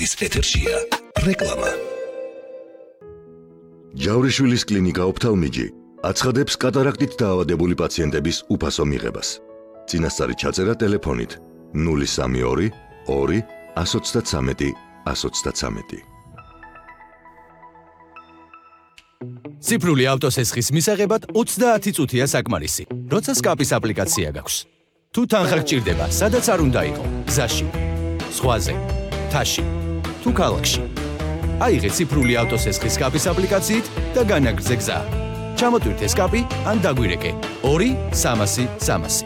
იმედის ეთერშია რეკლამა. ჯავრიშვილის კლინიკა ოფთალმიჯი აცხადებს კატარაქტით დაავადებული პაციენტების უფასო მიღებას. წინასწარი ჩაწერა ტელეფონით 032 2 133 133. ციფრული ავტოსესხის მისაღებად 30 წუთია საკმარისი, როცა სკაპის აპლიკაცია გაქვს. თუ თანხა გჭირდება, სადაც არ უნდა იყო, გზაში, ზღვაზე, მთაში, თუ ქალაქში. აიღე ციფრული ავტოსესხის სკაპის აპლიკაციით და განაგრძე გზა. ჩამოტვირთე სკაპი ან დაგვირეკე 2 300 300.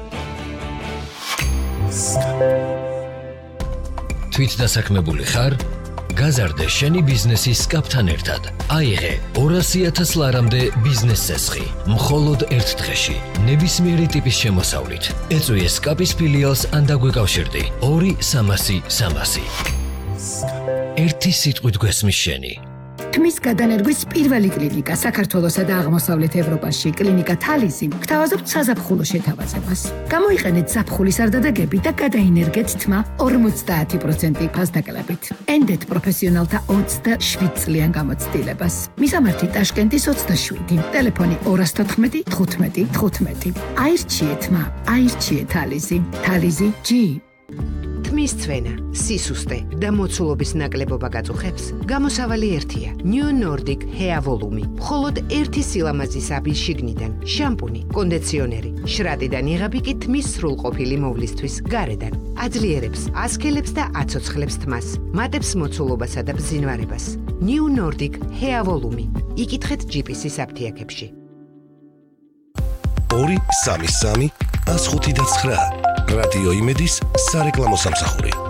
თვით დასაქმებული ხარ? გაზარდე შენი ბიზნესის სკაპთან ერთად. აიღე 200,000 ლარამდე ბიზნეს სესხი, მხოლოდ ერთ დღეში, ნებისმიერი ტიპის შემოსავლით. ეწვიე სკაპის ფილიალს ან დაგვეკავშირდი 2 300 300. ერთი სიტყვით გვესმის შენი. თმის გადანერგვის პირველი კლინიკა საქართველოსა და აღმოსავლეთ ევროპაში, კლინიკა თალიზი, გთავაზობთ საზაფხულო შეთავაზებას. გამოიყენეთ ზაფხულის არდადეგები და გადაინერგეთ თმა 50% ფასდაკლებით. ენდეთ პროფესიონალთა 27 წლიან გამოცდილებას. მისამართი ტაშკენტის 27, ტელეფონი 214 15 15. აირჩიე თმა, აირჩიე თალიზი. თალიზი G. თმის ცვენა, სისუსტე და მოცულობის ნაკლებობა გაწუხებს, გამოსავალი ერთია. New Nordic Hair Volume. მხოლოდ ერთი სილამაზის აბის შიგნიდან, შამპუნი, კონდიციონერი, შრატიდან იღები კი თმის სრულყოფილი მოვლისთვის გარედან. აძლიერებს, ასქელებს და აცოცხლებს თმას, მატებს მოცულობასა და ბზინვარებას. New Nordic Hair Volume. იკითხეთ GPS-ის აფთიაქებში. 2 3 3 105 და 9 რადიო იმედის სარეკლამო სამსახური.